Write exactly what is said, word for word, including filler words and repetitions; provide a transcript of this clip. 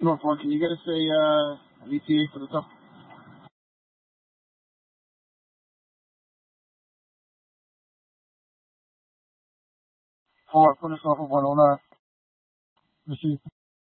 North one, can you get us a uh, V T A for the top? Four, put us off of one oh nine. Receive.